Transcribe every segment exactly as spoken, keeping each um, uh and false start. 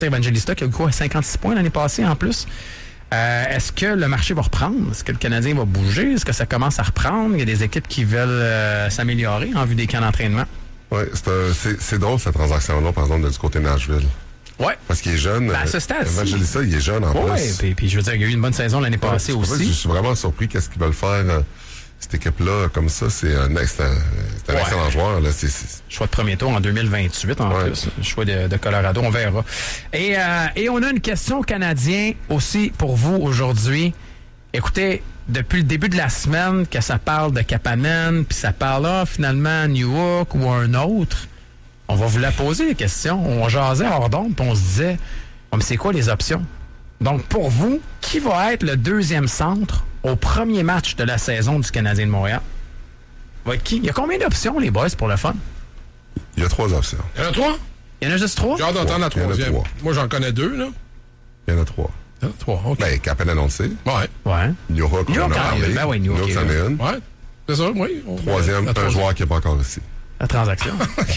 Evangelista qui a eu quoi, cinquante-six points l'année passée en plus. Euh, est-ce que le marché va reprendre? Est-ce que le Canadien va bouger? Est-ce que ça commence à reprendre? Il y a des équipes qui veulent euh, s'améliorer en vue des camps d'entraînement. Oui, c'est, un, c'est, c'est drôle cette transaction-là, par exemple, du côté de Nashville. Oui. Parce qu'il est jeune. Ben, à ce stade. Evangelista, il est jeune en ouais, plus. Oui, puis je veux dire, il y a eu une bonne saison l'année passée ouais, aussi. Je suis vraiment surpris qu'est-ce qu'ils veulent faire. Euh, cette équipe-là, comme ça, c'est un, c'est un, c'est un ouais. excellent joueur. Là. C'est, c'est... Choix de premier tour en deux mille vingt-huit en ouais. plus. Choix de, de Colorado, on verra. Et, euh, et on a une question Canadien aussi pour vous aujourd'hui. Écoutez, depuis le début de la semaine que ça parle de Kapanen, puis ça parle là, finalement, Newhook ou un autre, on va vous la poser, les questions. On jasait hors d'onde, puis on se disait, oh, mais c'est quoi les options? Donc, pour vous, qui va être le deuxième centre au premier match de la saison du Canadien de Montréal? Va être qui? Il y a combien d'options, les boys, pour le fun? Il y a trois options. Il y en a trois? Il y en a juste trois? J'ai hâte d'entendre la troisième. Moi, j'en connais deux, là. Il y en a trois. Ah, trois, OK. Ben, Kapanen, on le sait. Ouais. Ouais. Newhook, on en a parlé. Ben oui, Newhook. Newhook, c'en est une. Ouais. C'est ça, oui. On... Troisième, un joueur qui n'est pas encore ici. La transaction.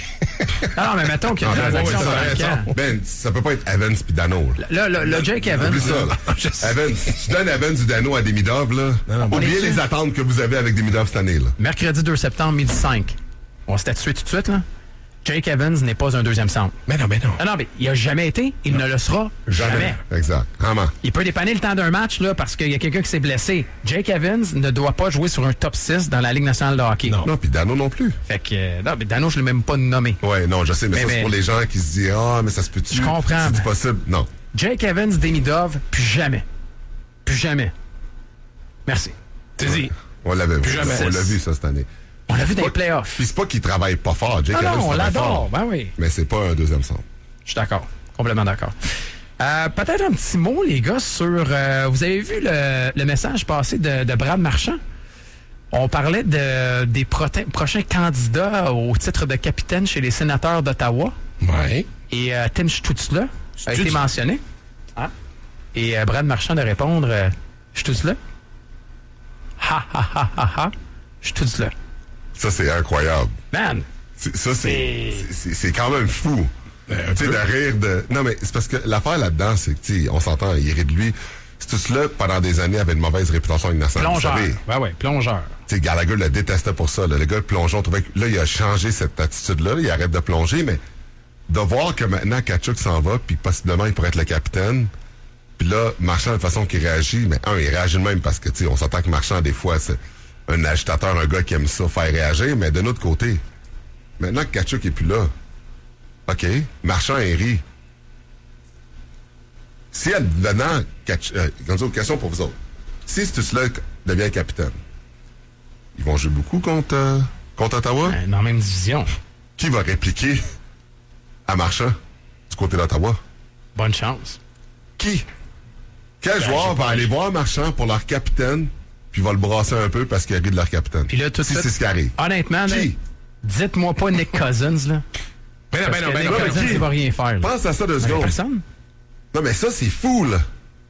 Ah non, mais mettons qu'il y a une ah, transaction ben, dans le camp. Ben, ça peut pas être Evans puis Dano. Là, le, le Jake Evans. Oublie ça, là. Evans, si tu donnes Evans du Dano à Demidov, là, non, non, oubliez les attentes que vous avez avec Demidov cette année, là. Mercredi deux septembre, midi cinq. On s'est tué tout de suite, là. Jake Evans n'est pas un deuxième centre. Mais non, mais non. Ah non, mais il a jamais été. Il non. ne le sera jamais. jamais. Exact. Vraiment. Il peut dépanner le temps d'un match, là, parce qu'il y a quelqu'un qui s'est blessé. Jake Evans ne doit pas jouer sur un top six dans la Ligue nationale de hockey. Non, non puis Dano non plus. Fait que, euh, non, mais Dano, je l'ai même pas nommé. Ouais, non, je sais, mais, mais ça, mais, c'est pour les gens qui se disent, ah, mais ça se peut-tu? Je comprends. C'est possible. Non. Jake Evans, Demidov, plus jamais. Plus jamais. Merci. T'es dit. On l'avait vu. On l'a vu, ça, cette année. On l'a vu dans les playoffs. Puis c'est pas qu'il travaille pas fort. Jake non, Evans non, on l'adore. Fort, ben oui. Mais c'est pas un deuxième centre. Je suis d'accord. Complètement d'accord. Euh, peut-être un petit mot, les gars, sur... Euh, vous avez vu le, le message passé de, de Brad Marchand? On parlait de, des prote- prochains candidats au titre de capitaine chez les sénateurs d'Ottawa. Oui. Et euh, Tim Stützle a été mentionné. Ah. Et euh, Brad Marchand de répondre euh, Stützle? Ha, ha, ha, ha, ha. Stützle. Ça, c'est incroyable. Man! C'est, ça, c'est, c'est, c'est quand même fou. Tu sais, de rire de... Non, mais c'est parce que l'affaire là-dedans, c'est que, tu sais, on s'entend, il rit de lui. C'est tout cela, pendant des années, avait une mauvaise réputation avec Nassau. Plongeur. Ben ouais, plongeur. Tu sais, Gallagher le détestait pour ça. Là. Le gars, le plongeon, trouvait que là, il a changé cette attitude-là. Il arrête de plonger, mais de voir que maintenant, Tkachuk s'en va, puis possiblement, il pourrait être le capitaine. Puis là, Marchand, de façon qu'il réagit, mais un, il réagit de même parce que, tu sais, on s'entend que Marchand, des fois, c'est un agitateur, un gars qui aime ça, faire réagir, mais de l'autre côté, maintenant que Tkachuk est plus là, OK, Marchand et rit. Si advenant, euh, une question pour vous autres, si Stützle devient capitaine, ils vont jouer beaucoup contre, euh, contre Ottawa? Euh, dans la même division. Qui va répliquer à Marchand du côté d'Ottawa? Bonne chance. Qui? Quel ben, joueur va aller voir Marchand pour leur capitaine puis va le brasser un peu parce qu'il rit de leur capitaine? Puis là, tout de si suite, c'est ce qui arrive. Honnêtement, là, dites-moi pas Nick Cousins, là. Ben non, ben non, ben non. Nick Cousins, il va rien faire. Là. Pense à ça deux secondes. Personne? Non, mais ça, c'est fou, là.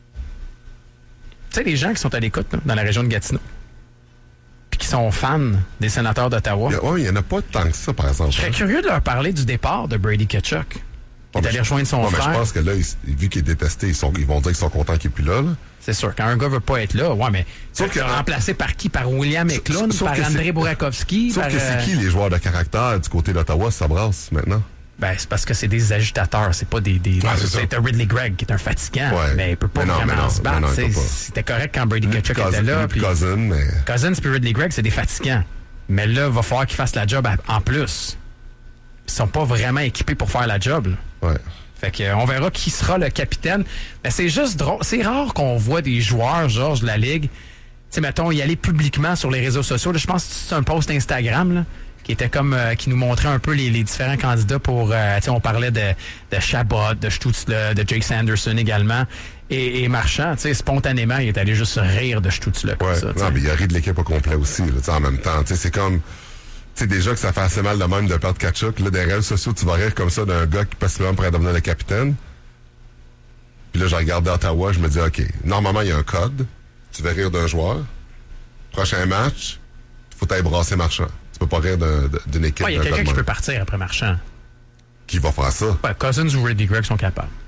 Tu sais, les gens qui sont à l'écoute, là, dans la région de Gatineau, puis qui sont fans des sénateurs d'Ottawa. Oui, il n'y en a pas tant que ça, par exemple. Je serais curieux de leur parler du départ de Brady Tkachuk. Il est allé rejoindre son ouais, frère. Mais je pense que là, il, vu qu'il est détesté, ils, sont, ils vont dire qu'ils sont contents qu'il n'est plus là. là. C'est sûr. Quand un gars veut pas être là, ouais, mais sauf que remplacé par qui? Par William Eklund, par André Burakovsky? Sauf par, que c'est qui les joueurs de caractère du côté d'Ottawa, ça brasse maintenant? Ben, c'est parce que c'est des agitateurs, c'est pas des... des ah, c'est c'est un Ridley Gregg qui est un fatigant, ouais. mais il peut pas mais non, vraiment non, se battre. non, c'était correct quand Brady Tkachuk était là. Puis Cousins, mais... Cousins puis Ridley Gregg, c'est des fatigants. Mais là, il va falloir qu'ils fassent la job en plus. Ils sont pas vraiment équipés pour faire la job. Là. Ouais. Fait que, euh, on verra qui sera le capitaine. Mais c'est juste drôle. C'est rare qu'on voit des joueurs, Georges, de la Ligue, tu sais, mettons, y aller publiquement sur les réseaux sociaux. Là, je pense que c'est un post Instagram, là, qui était comme, euh, qui nous montrait un peu les, les différents candidats pour, euh, tu sais, on parlait de, de Chabot, de Stützle, de Jake Sanderson également. Et, et Marchand, tu sais, spontanément, il est allé juste rire de Stützle. Ouais, ça, non, mais il a ri de l'équipe au complet aussi, là, en même temps. Tu sais, c'est comme... Tu sais, déjà que ça fait assez mal de même de perdre Tkachuk. Là, des réseaux sociaux, tu vas rire comme ça d'un gars qui possiblement pourrait devenir le capitaine. Puis là, je regarde Ottawa, je me dis, OK, normalement, il y a un code. Tu veux rire d'un joueur. Prochain match, il faut t'aller brasser Marchand. Tu peux pas rire d'un, d'une équipe. Il ouais, y a quelqu'un qui peut partir après Marchand. Qui va faire ça? Ouais, Cousins ou Ridley Gregg sont capables.